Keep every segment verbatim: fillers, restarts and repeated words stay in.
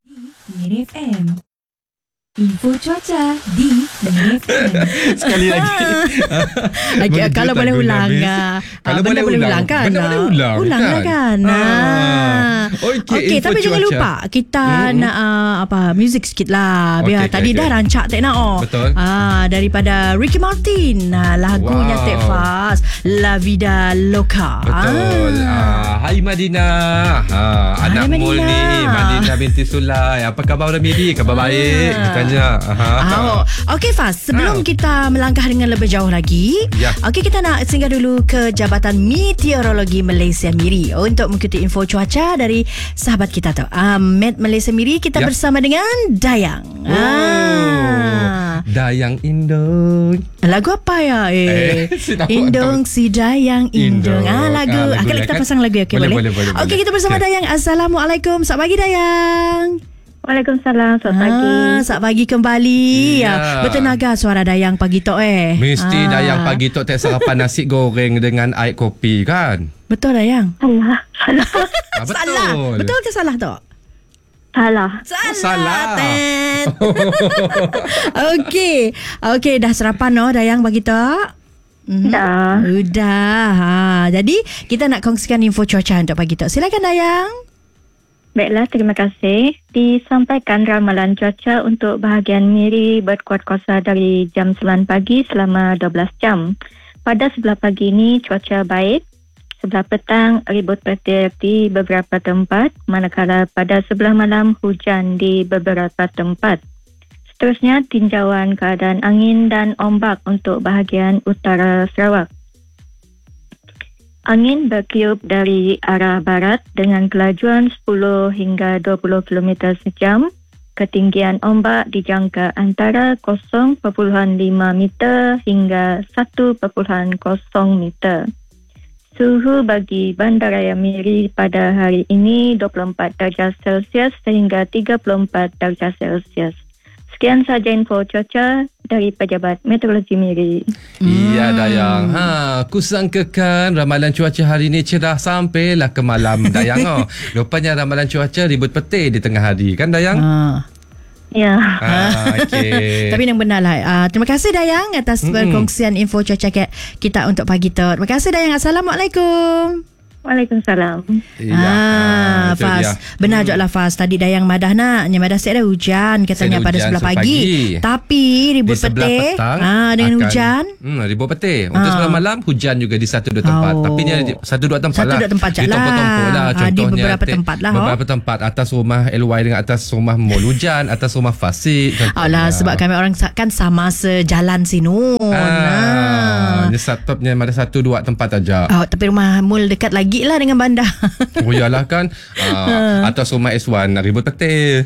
Miri F M. Info cuaca di Miri F M. Sekali lagi. Okay, kalau boleh ulang. Uh, kalau benda boleh ulang, kan? benda boleh ulang. Ulang lah kan. Ah. Okey, okay, tapi cuaca. jangan lupa kita mm-hmm. nak uh, apa music sikit lah. Biar okay, tadi okay, dah okay. rancak tak nak oh. Betul. Ah, daripada Ricky Martin. Nah, lagunya Wow. Tek Fas, La Vida Loca. Betul. Ah. Ah, hai Madinah. Ha, Hai anak Mul ni, Madinah. Madinah binti Sulai. Apa khabar orang Miri? Khabar baik. Ah. Tanya. Aha. Oh, okey Fas, sebelum Ah. kita melangkah dengan lebih jauh lagi, Ya. okey kita nak singgah dulu ke Jabatan Meteorologi Malaysia Miri untuk mengikuti info cuaca dari sahabat kita tu. Ah, Met Malaysia Miri kita Ya. bersama dengan Dayang. Oh. Ah. Dayang Indong. Lagu apa ya? Eh, Eh, si nak buat Indong si Dayang Indong. Indong. Ah, lagu. Ah, lagu Okey dia kita kan? pasang lagu okey Boleh, boleh. boleh, boleh, Okey boleh. kita bersama Okey. Dayang. Assalamualaikum. Selamat pagi Dayang. Waalaikumsalam, selamat pagi. Ah, selamat pagi kembali. Ya. Ya. Bertenaga suara Dayang pagi tu eh. Mesti Ah. Dayang pagi tu tak sarapan nasi goreng dengan air kopi kan? Betul Dayang? Salah, salah, Ah, betul. Salah. Betul ke salah tu? salah. Salah. salah. Ted. Okey. Okey, dah sarapan no Dayang pagi tu? Mhm. Dah. Udah. Ha. Jadi, kita nak kongsikan info cuaca untuk pagi tu. Silakan Dayang. Baiklah, terima kasih. Disampaikan ramalan cuaca untuk bahagian Miri berkuat kuasa dari jam sembilan pagi selama dua belas jam. Pada sebelah pagi ini cuaca baik. Sebelah petang ribut petir di beberapa tempat, manakala pada sebelah malam hujan di beberapa tempat. Seterusnya tinjauan keadaan angin dan ombak untuk bahagian utara Sarawak. Angin bertiup dari arah barat dengan kelajuan sepuluh hingga dua puluh kilometer sejam. Ketinggian ombak dijangka antara kosong perpuluhan lima meter hingga satu perpuluhan kosong meter. Suhu bagi Bandaraya Miri pada hari ini dua puluh empat darjah Celsius sehingga tiga puluh empat darjah Celsius. Sekian sahaja info cuaca dari Pejabat Meteorologi Miri. Iya Dayang. Ha, aku sangkakan ramalan cuaca hari ni cerah sampailah ke malam Dayang. Oh. Rupanya ramalan cuaca ribut petir di tengah hari kan Dayang? Ha. Ya. Ah, okey. Tapi yang benar lah. Uh, terima kasih Dayang atas Mm-mm. perkongsian info cuaca kita untuk pagi tu. Terima kasih Dayang. Assalamualaikum. Waalaikumsalam. Iya. Ah, itu Fas. dia. Benar Hmm. juga lah Fas. Tadi Dayang madah nak. Nya madah saya ada hujan katanya Saya ada pada hujan sebelah sebelah pagi. pagi. Tapi ribut Di sebelah petir. petang Ah, dengan akan, hujan. Hmm, ribut petir. Untuk Ah. sebelah malam hujan juga di satu dua tempat. Oh. Tapi ni ada di- satu dua tempat Satu lah. dua tempat je Di lah. tompok-tompok lah. Ah, di Contohnya beberapa te- tempat lah, Beberapa tempat. Atas rumah L Y dengan atas rumah Mall hujan. Atas rumah Fasik. Alah, sebab kami orang sa- kan sama sejalan sini. Ah, ni satu, ada satu dua tempat aja. Oh, tapi rumah mul dekat lagi lah dengan bandar. Oh yalah kan. Ah, atas rumah S satu ribut petir.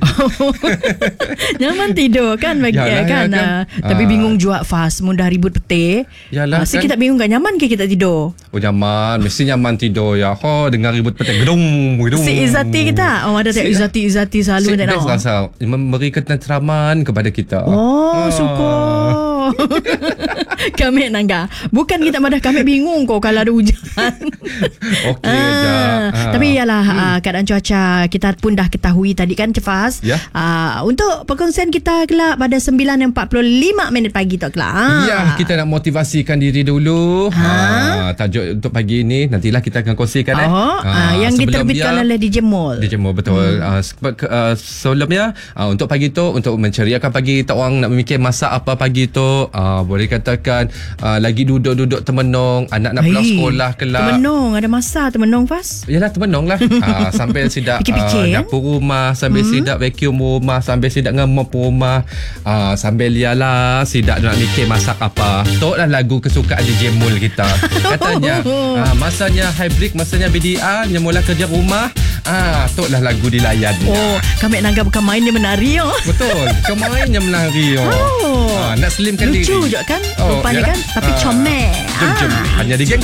Nyaman tidur kan bagi Yalah, kan. ya kan. Ah, tapi Ah. bingung juga Fas. Mudah ribut petir. Yalah, Ah, si kan. kita bingung kan nyaman ke kita tidur? Oh nyaman. Mesti nyaman tidur ya. Oh dengar ribut petir. Gedung. Gedung. Si Izzati kita. Oh ada tak Si- Izzati Izzati selalu Si dia best nak. rasa memberi ketenteraman kepada kita. Oh, Ah. syukur. Kami nangga. Bukan kita madah kami bingung kau kalau ada hujan. Okey je. Ah. Tapi ialah hmm. uh, keadaan cuaca kita pun dah ketahui tadi kan Cefas. Ya. Uh, untuk perkongsian kita kelak pada sembilan empat puluh lima minit pagi tu kelak. Ah. Ya, kita nak motivasikan diri dulu. Ha? Ha, tajuk untuk pagi ini nantilah kita akan kongsikan eh. Oh, uh, yang sebelum diterbitkan dia- oleh D J Mall. D J Mo betul. Hmm. Uh, sebab uh, sebelumnya uh, untuk pagi tu untuk menceriakan pagi kita orang nak memikir masak apa pagi tu, uh, boleh katakan uh, lagi duduk-duduk termenung, anak nak pulang Hei, sekolah kelak. Termenung, ada masa termenung Fas. Yalah termenung lah. uh, sambil sidak Fikir-fikir, uh, kan? dapur rumah, sambil hmm. sidak vacuum rumah, sambil sidak ngemop rumah, uh, sambil lialah sidak nak mikir masak apa. Tok lah lagu kesukaan D J Mul kita. Katanya uh, masanya hybrid, masanya B D A, nyemula kerja rumah. Ah, tok lah lagu dilayan. Oh, kami nangga bukan main dia menari oh. Betul. Kemainnya menari. Oh. Oh. Ah, nak slimkan diri. Lucu je kan Oh, rupanya yalah. kan. Tapi Ah. comel. Jom, jom. Ah. Hanya di Geng